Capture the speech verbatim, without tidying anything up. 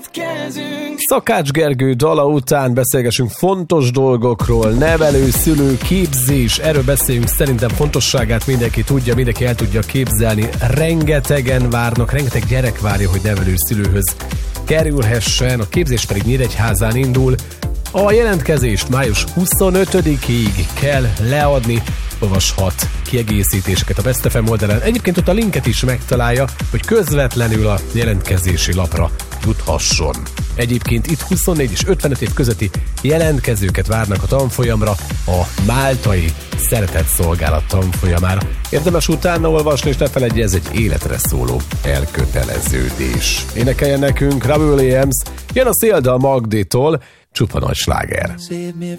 jelentkezünk. Szakács Gergő dala után beszélgessünk fontos dolgokról, nevelő, szülő, képzés, erről beszéljünk, szerintem fontosságát mindenki tudja, mindenki el tudja képzelni, rengetegen várnak, rengeteg gyerek várja, hogy nevelő szülőhöz kerülhessen, a képzés pedig Nyíregyházán indul. A jelentkezést május huszonötödikéig kell leadni, olvashat kiegészítéseket a Best ef em oldalán. Egyébként ott a linket is megtalálja, hogy közvetlenül a jelentkezési lapra juthasson. Egyébként itt huszonnégy és ötvenöt év közötti jelentkezőket várnak a tanfolyamra, a máltai szeretett szolgálat tanfolyamára. Érdemes utána olvasni, és ne feledje, ez egy életre szóló elköteleződés. Énekeljen nekünk Robbie Williams, jön a Széldal Magditól, csupa nagy sláger. Save me